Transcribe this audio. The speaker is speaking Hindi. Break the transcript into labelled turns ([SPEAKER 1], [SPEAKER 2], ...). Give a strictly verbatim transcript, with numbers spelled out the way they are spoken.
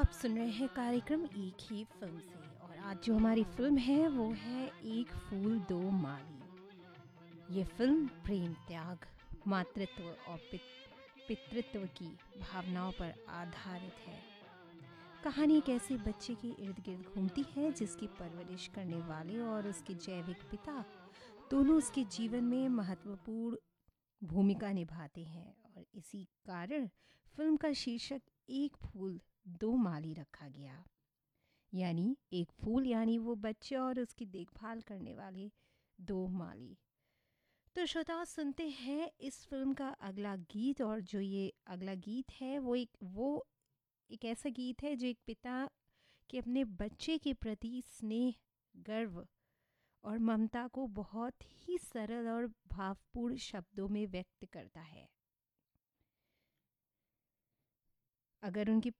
[SPEAKER 1] आप सुन रहे हैं कार्यक्रम एक ही फिल्म से और आज जो हमारी फिल्म है वो है एक फूल दो माली। ये फिल्म प्रेम, त्याग, मातृत्व और पित- पितृत्व की भावनाओं पर आधारित है। कहानी एक ऐसे बच्चे के इर्द गिर्द घूमती है जिसकी परवरिश करने वाले और उसके जैविक पिता दोनों उसके जीवन में महत्वपूर्ण भूमिका निभाते हैं और इसी कारण फिल्म का शीर्षक एक फूल दो माली रखा गया। यानी एक फूल यानी वो बच्चे और उसकी देखभाल करने वाले दो माली। तो श्रोताओ सुनते हैं इस फिल्म का अगला गीत। और जो ये अगला गीत है वो एक वो एक ऐसा गीत है जो एक पिता के अपने बच्चे के प्रति स्नेह, गर्व और ममता को बहुत ही सरल और भावपूर्ण शब्दों में व्यक्त करता है। अगर उनके